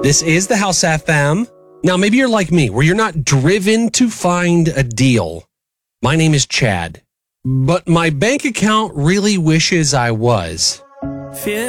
This is the House FM. Now, maybe you're like me, where you're not driven to find a deal. My name is Chad, but my bank account really wishes I was.